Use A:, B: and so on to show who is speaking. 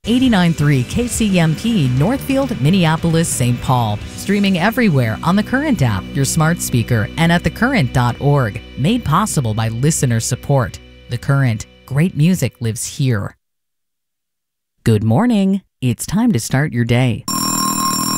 A: 89.3 KCMP, Northfield, Minneapolis, St. Paul. Streaming everywhere on the Current app, your smart speaker, and at thecurrent.org. Made possible by listener support. The Current. Great music lives here. Good morning. It's time to start your day.